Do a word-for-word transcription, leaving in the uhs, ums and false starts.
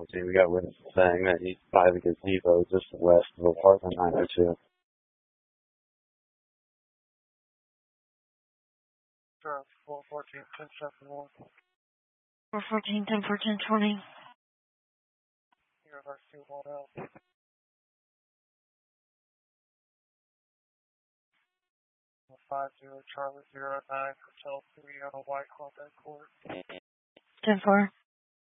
See, we got witness saying that he's by the gazebo just west of apartment nine oh two. Sure, four fourteen, ten seven one. four fourteen, ten fourteen, twenty. University one L. five zero Charlie zero nine Hotel three on a white Honda Court. ten four.